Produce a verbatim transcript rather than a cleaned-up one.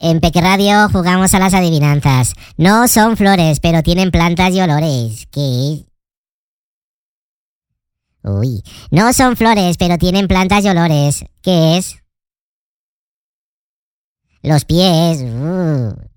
En Peque Radio jugamos a las adivinanzas. No son flores, pero tienen plantas y olores. ¿Qué es? Uy, no son flores, pero tienen plantas y olores. ¿Qué es? Los pies. Uh.